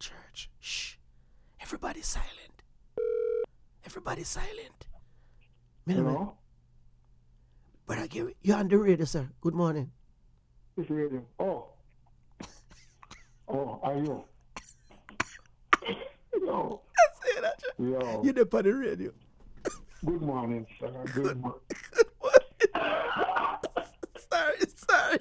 church. Shh. Everybody silent. Everybody silent. Hello? Brother Gary, you're on the radio, sir. Good morning. It's radio. Oh. Oh, are you? Yo. I say that. Yo. You're there on the radio. Good morning, sir. Good morning. Good morning. Sorry.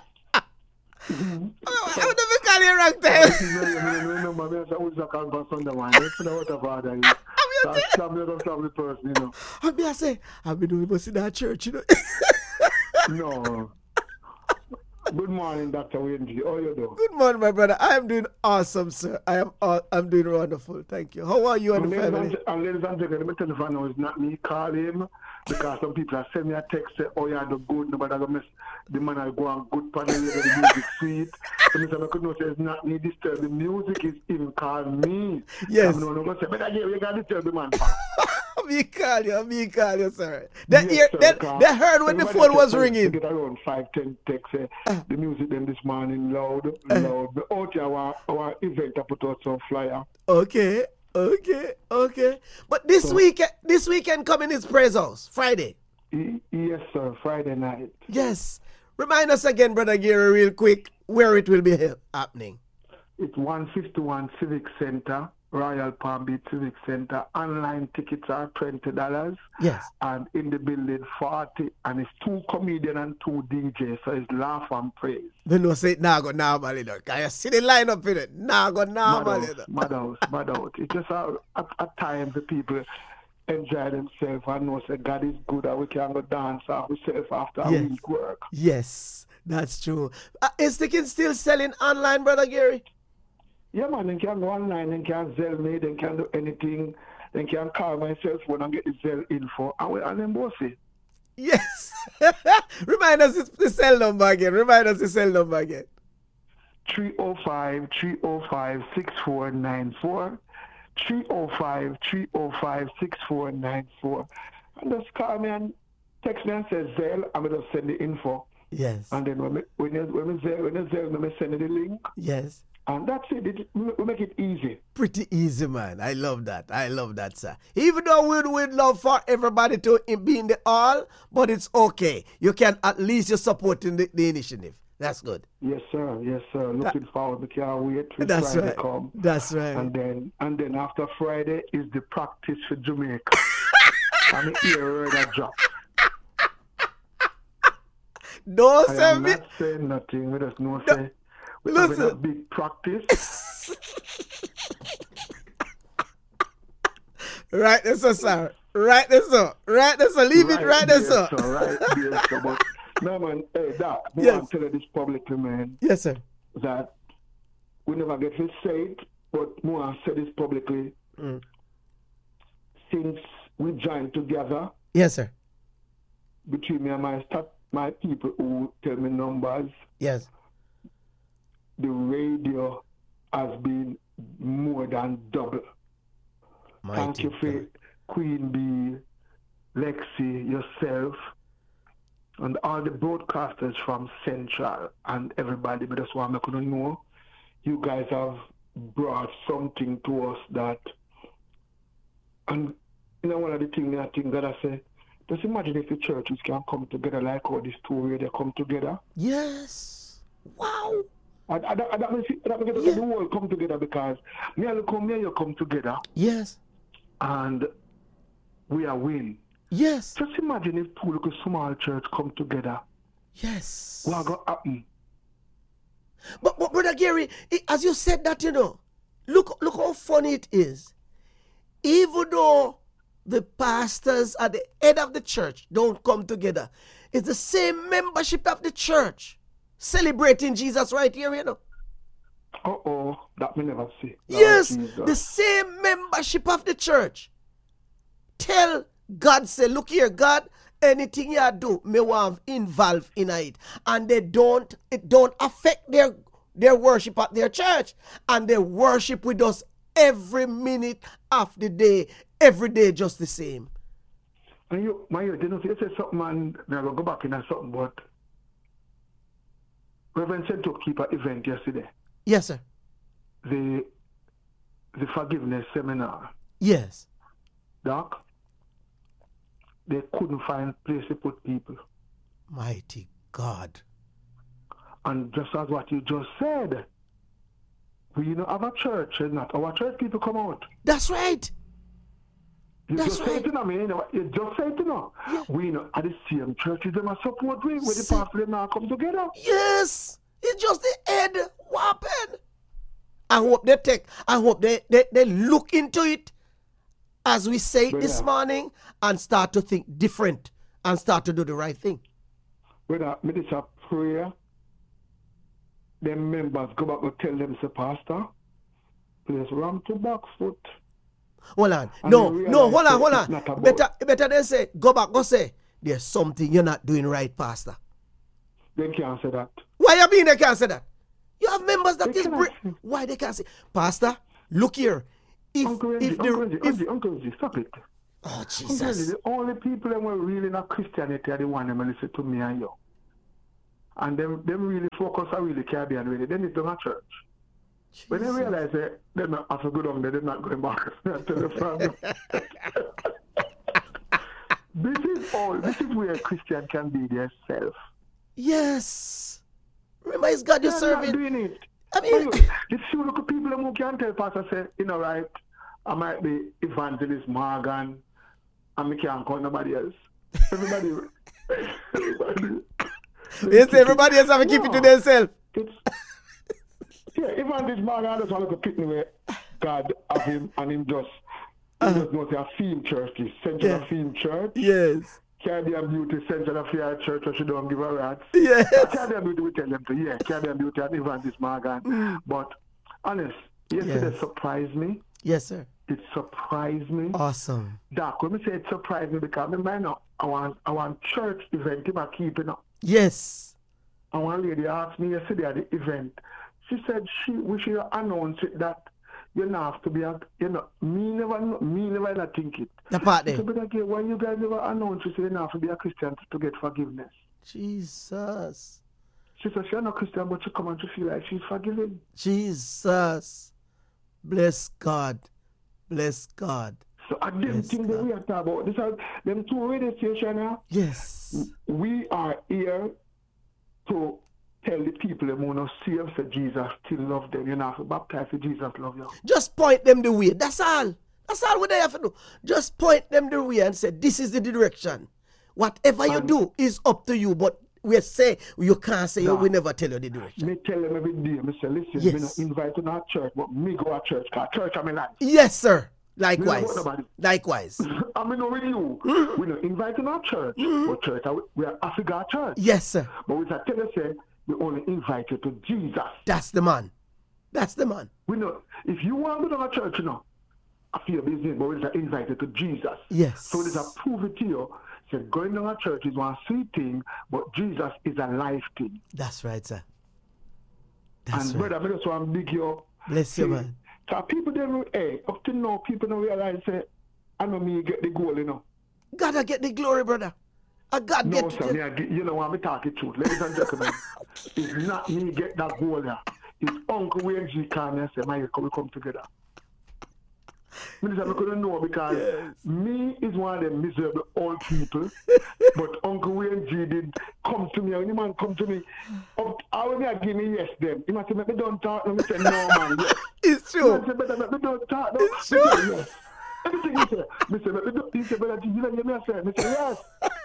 Oh, I would never call you wrong time. No, man, I was a call for Sunday morning. That's not what about that. I'm person, you know. I say, I've been doing this in that church, you know. No. Good morning, Dr. Wayne. How you doing? Good morning, my brother. I am doing awesome, sir. I'm doing wonderful. Thank you. How are you and the family? And ladies and gentlemen, let me tell you now, it's not me calling him because some people have sent me a text say, oh, you're the good, nobody going to miss the man I go on good panel, the music sweet. So I could not say it's not me disturb the music, is him call me. Yes. I'm going to say, but again, you got to disturb the man. Me call you, sir. They heard when the phone was ringing. Get around 5-10 texts. The music then this morning loud. But out here, our event, I put out some flyer. Okay. But this weekend coming is Praise House, Friday. Yes, sir. Friday night. Yes. Remind us again, Brother Gary, real quick, where it will be happening. It's 151 Civic Center. Royal Palm Beach Civic Center. Online tickets are $20. Yes. And in the building, 40. And it's 2 comedians and 2 DJs. So it's laugh and praise. They no say it now go normally. Can you see the lineup in it? Now go normally. Mad out. It's just at times the people enjoy themselves and know that God is good and we can go dance ourselves after a week work. Yes, that's true. Is tickets still selling online, Brother Gary? Yeah, man, they can go online, they can sell me, they can do anything. They can call my cell phone and get the cell info. And then boss it. Yes. Remind us the cell number again. 305-305-6494. 305-305-6494. And just call me and text me and say Zell, I'm going to send the info. Yes. And then when you send the link. Yes. And that's it. We make it easy. Pretty easy, man. I love that, sir. Even though we'd love for everybody to be in the hall, but it's okay. You can at least you're supporting the initiative. That's good. Yes, sir. Looking forward. We can't wait till That's Friday right. come. That's right. And then after Friday is the practice for Jamaica. And the ear that drop. No, sir. I'm not saying nothing. We just know say we're having a big practice. Right there, sir. Leave it right there, sir. Right there, sir. But no, man, hey, Doc, I want to tell you this publicly, man. Yes, sir. That we never get to say it, but I want to say this publicly. Since we joined together. Yes, sir. Between me and my people who tell me numbers. Yes. The radio has been more than double. Thank you for Queen Bee, Lexi, yourself, and all the broadcasters from Central and everybody. But that's why I'm not going to know. You guys have brought something to us that, and you know, one of the things I think that I say, just imagine if the churches can come together like how this two they come together. Yes. Wow. That means the world come together because me and you come together. Yes. And we are winning. Yes. Just imagine if two little small church come together. Yes. What going to happen? But Brother Gary, as you said that, you know, look how funny it is. Even though the pastors at the head of the church don't come together, it's the same membership of the church celebrating Jesus right here, you know. That we never see. Yes, the same membership of the church. Tell God, say, look here, God, anything you do, me want involved in it. And it don't affect their worship at their church. And they worship with us every minute of the day, every day just the same. And you say something, and I will go back in something, but Reverend said to keep an event yesterday. Yes, sir. The the forgiveness seminar, Yes. Doc, they couldn't find place to put people. Mighty God. And just as what you just said, we don't have a church, and not our church people come out. That's right. You That's just say right. it, you just say it, Yeah. We know at the same churches them are support we where the See- pastor them now come together. Yes. It's just the head. What happened? I hope they look into it as we say it this morning and start to think different and start to do the right thing. Whether me this a prayer, them members go back and tell them, say, Pastor, please ram to back foot. Hold on. And No, you hold realize on. it's not about- Better than say, go back, go say, there's something you're not doing right, Pastor. They can't say that. Why you mean they can't say that? You have members that They is cannot say. why they can't say, Pastor, look here. Uncle Reggie, stop it. Oh Uncle Reggie, Jesus. the only people that were really not Christianity are the one that listen to me and you. And them really focus on really Caribbean really. Then it's not church. When they Jesus. realize that they're not after good on they're not going back to the family. This is where a Christian can be their self. Yes. Remember, it's God you're They're not serving. doing it. I mean, If you look at people who can tell Pastor say, you know, right, I might be Evangelist Morgan and I can't call nobody else. Everybody. yes, everybody else have to keep it to themselves. Yeah, Evangelist Morgan just want to pick me where God have him and him just knows a theme church, this Central Theme Church. Yes. Caribbean Beauty Central Fair Church, or she don't give a rat. Yes. Caribbean Beauty, we tell them to, Caribbean Beauty and Evangelist Morgan. But, honest, yesterday surprised me. Yes, sir. It surprised me. Awesome. Doc, when me say it surprised me, because I want church event in my keeping up. Yes. And one lady asked me yesterday at the event, she said we should announce it that you not have to be me never not think it. The part She there. said, but again, why you guys never announce you say you not have to be a Christian to get forgiveness? Jesus. She said she's not Christian, but she come and she feel like she's forgiven. Jesus. Bless God. Bless God. So I didn't think that we are talking about this. Them two radio stations now. Yes. We are here to tell the people them who not see us that Jesus still love them. You know, to baptize that Jesus love you. Just point them the way. That's all. That's all what they have to do. Just point them the way and say, this is the direction. Whatever you do is up to you. But we say, you can't say, we never tell you the direction. Me tell them every day, me say, listen, Yes. me not invite to our church, but me go to church, because church I'm in life. Yes, sir. Me not Likewise. want nobody. Likewise. I mean, with you, we not invite to our church, but church, we are Africa church. Yes, sir. But we tell you, say, we only invite you to Jesus. That's the man. That's the man. We know, if you want to go to our church, you know, after your business, but we just invite you to Jesus. Yes. So this a prove it to you. So going to our church is one sweet thing, but Jesus is a life thing. That's right, sir. That's And right. brother, I just want to big you up. Bless you, man. So people up to now, people don't realize, say, I know me get the goal, you know. Gotta get the glory, brother. I got No, get sir, you know what I'm talking truth. Ladies and gentlemen, it's not me get that goal there. It's Uncle Wayne G. Kanye and say, my we come together. Minister, I couldn't know because me is one of them miserable old people, but Uncle Wayne G did come to me, and the man come to me, I will not give me yes them. He must say, me don't talk, and me say, no man, yes. It's He true. must say, better, me don't talk, no. It's Me say, true. yes. Everything he say, me say, he say, better, you hear me say, me say, yes.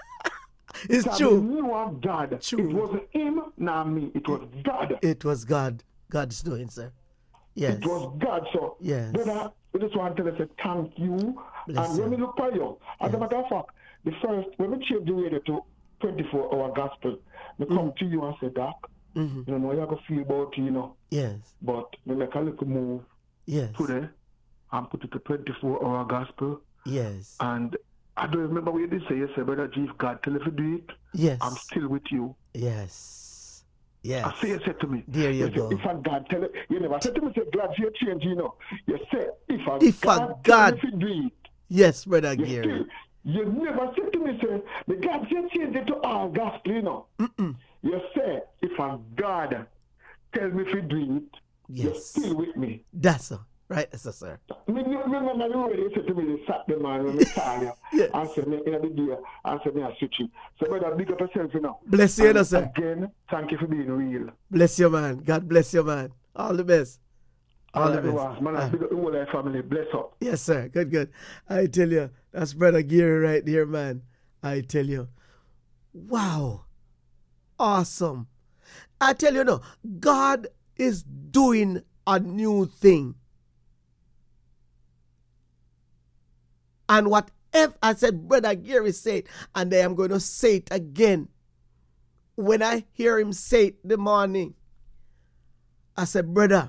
It's Because true. we knew of God. True. It wasn't him, nor me, it was God. It was God. God's doing, sir. Yes. It was God, so Yes. brother, I just want to tell you, say thank you. Bless And when you. we look for you, as a matter of fact, the first, when we change the radio to 24-hour gospel, we come to you and say, Doc, you know, you're going to feel about it, you know, Yes. but we make a little move Yes. today and put it to 24-hour gospel. Yes. And I don't remember what you did say. You said, Brother G, if God tell you to do it, Yes. I'm still with you. Yes. Yes. I say you said to me. There you say, go. If a God tell you never said to me, say, glad you change, you know. You say, if a If a God God- tell you to do it, Yes, brother you Gary. still, you never said to me, say, the God you change it to all gospel, you know. You say, if a God tell me to do it, you're Yes. still with me. That's right. Right, sir. Remember the way you said to me, Saturday man, when I saw you, Yes. and said me in the gear, and said me a switch it. So, brother, big up yourself, you know. Bless you, sir. Again, thank you for being real. Bless you, man. God bless you, man. All the best. All the best. Man, big up the whole family. Bless up. Yes, sir. Good. I tell you, that's Brother Gary right there, man. I tell you. Wow. Awesome. I tell you, no, God is doing a new thing. And whatever I said, Brother Gary said, and I am going to say it again. When I hear him say it the morning, I said, brother,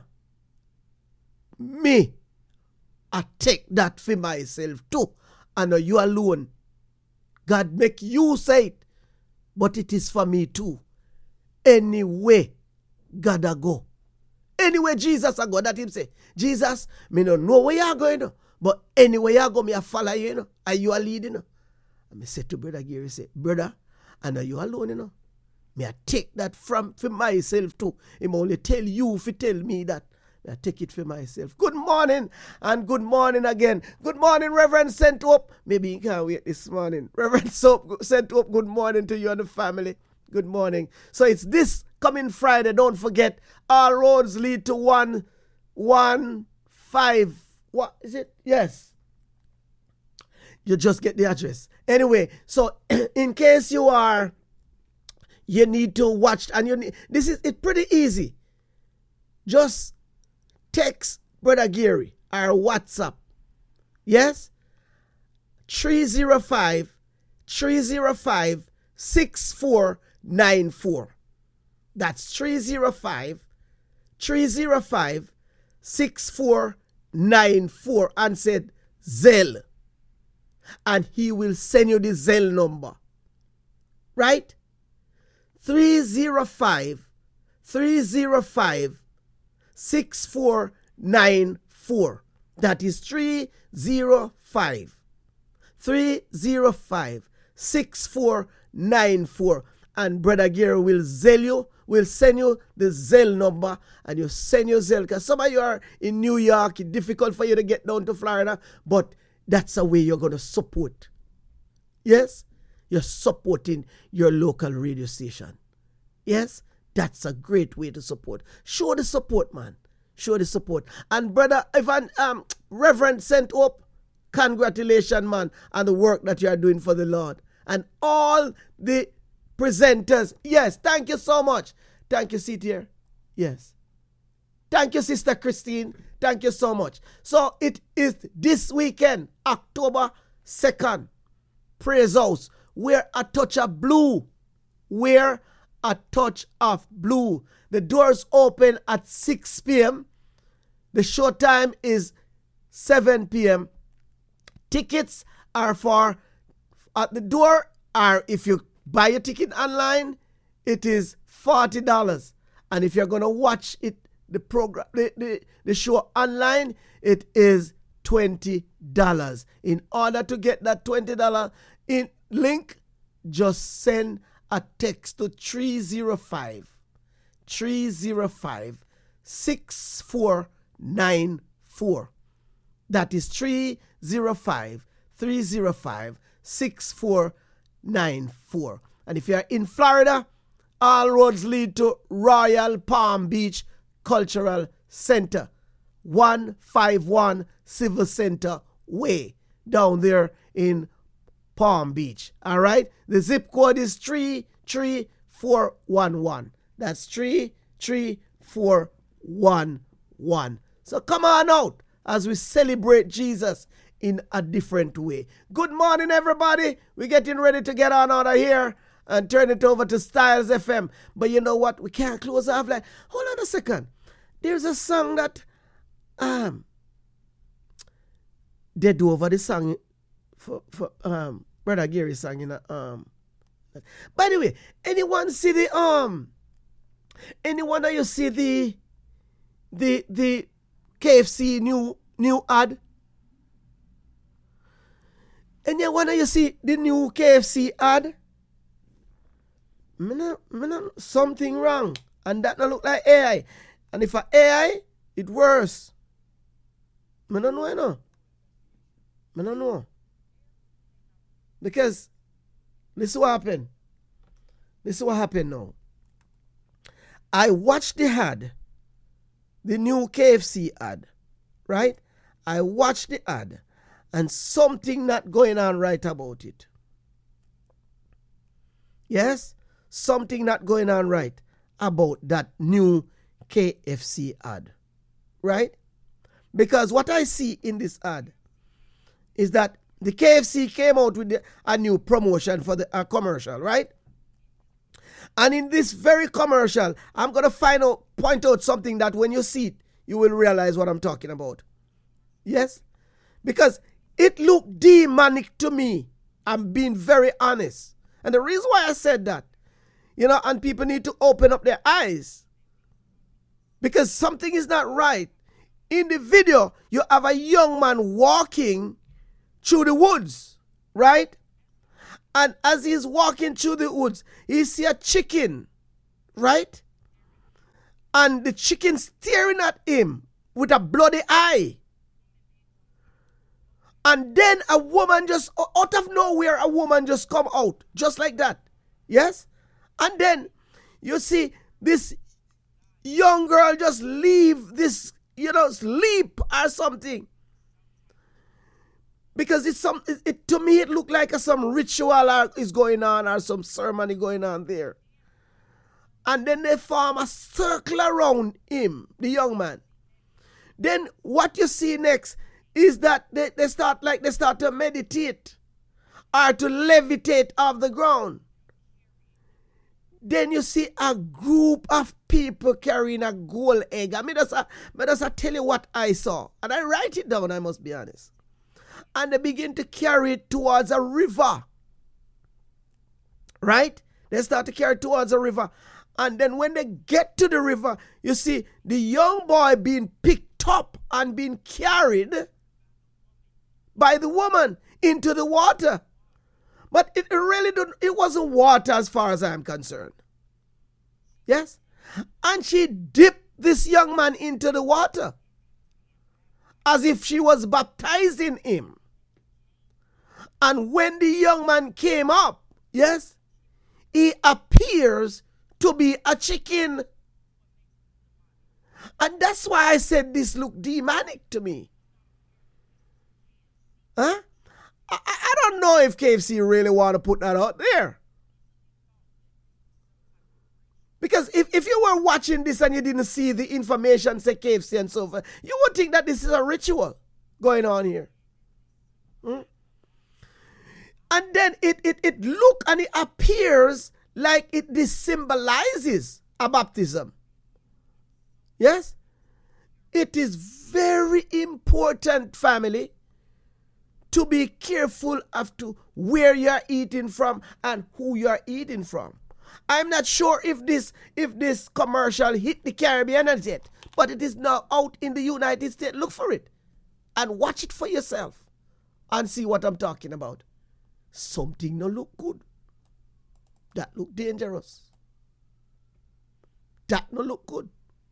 me, I take that for myself too. I know you alone. God make you say it, but it is for me too. Anyway, God a go. Anyway, Jesus a go. That him say, Jesus, me no know where you are going, but anyway you go, me a follow you, you know. Are you a lead, you know? And me say to Brother Gary, say, brother, I know you alone, you know. Me I take that for myself too. Him only tell you if he tell me that. I take it for myself. Good morning and good morning again. Good morning, Reverend Sent Up. Maybe you can't wait this morning. Reverend Sent Up, good morning to you and the family. Good morning. So it's this coming Friday. Don't forget, all roads lead to 115. What is it? Yes. You just get the address. Anyway, so in case you need to watch, and it's pretty easy. Just text Brother Gary or WhatsApp. Yes? 305-6494. That's 305-6494 and said Zelle. And he will send you the Zelle number. Right? 305-6494. That is 305-6494. And Brother Gary will send you the Zelle number, and you send your Zelle. Because some of you are in New York, it's difficult for you to get down to Florida, but that's a way you're going to support. Yes? You're supporting your local radio station. Yes? That's a great way to support. Show the support, man. Show the support. And Brother Ivan, Reverend Sent Up, congratulations, man, on the work that you are doing for the Lord. And all the presenters. Yes, thank you so much. Thank you, Cynthia. Yes. Thank you, Sister Christine. Thank you so much. So it is this weekend, October 2nd, Praise House. Wear a touch of blue. Wear a touch of blue. The doors open at 6 p.m. The show time is 7 p.m. Tickets are at the door, or if you buy a ticket online, it is $40. And if you're going to watch it, the program, the show online, it is $20. In order to get that $20 link, just send a text to 305-6494. That is 305-305-6494. And if you are in Florida, all roads lead to Royal Palm Beach Cultural Center, 151 Civil Center Way, down there in Palm Beach. All right? The zip code is 33411. That's 33411. So come on out as we celebrate Jesus in a different way. Good morning, everybody. We're getting ready to get on out of here and turn it over to Styles FM. But you know what? We can't close off like, hold on a second. There's a song that they do over the song for Brother Gary sang in by the way, anyone see the anyone that you see the KFC new ad? Anyone that you see the new KFC ad? Something wrong. And that not look like AI. And if a AI, it worse. I don't know, you know. I don't know. Because this is what happened. This is what happened now. I watched the ad, the new KFC ad, right? I watched the ad, and something not going on right about it. Yes? Something not going on right about that new KFC ad, right? Because what I see in this ad is that the KFC came out with a new promotion for the commercial, right? And in this very commercial, I'm going to point out something that when you see it, you will realize what I'm talking about. Yes? Because it looked demonic to me. I'm being very honest. And the reason why I said that, and people need to open up their eyes. Because something is not right. In the video, you have a young man walking through the woods, right? And as he's walking through the woods, he see a chicken, right? And the chicken staring at him with a bloody eye. And then a woman just, out of nowhere, a woman just come out, just like that. Yes? And then you see this young girl just leave this, sleep or something. Because to me it looked like some ritual is going on or some ceremony going on there. And then they form a circle around him, the young man. Then what you see next is that they start to meditate or to levitate off the ground. Then you see a group of people carrying a gold egg. I just tell you what I saw. And I write it down, I must be honest. And they begin to carry it towards a river. Right? They start to carry it towards a river. And then when they get to the river, you see the young boy being picked up and being carried by the woman into the water. But it wasn't water as far as I'm concerned. Yes? And she dipped this young man into the water as if she was baptizing him. And when the young man came up, yes, he appears to be a chicken. And that's why I said this looked demonic to me. Huh? I don't know if KFC really want to put that out there. Because if you were watching this and you didn't see the information, say KFC and so forth, you would think that this is a ritual going on here. And then it look and it appears like this symbolizes a baptism. Yes? It is very important, family, to be careful of to where you're eating from and who you're eating from. I'm not sure if this commercial hit the Caribbean as yet, but it is now out in the United States. Look for it and watch it for yourself and see what I'm talking about. Something no look good. That look dangerous. That no look good.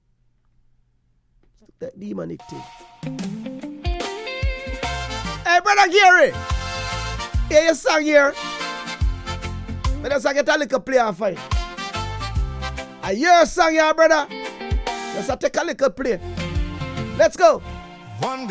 That demonic thing. Hey, Brother Gary, hear your song here. But just get a little play and fight. I hear a song here, brother. Just take a little play. Let's go. One day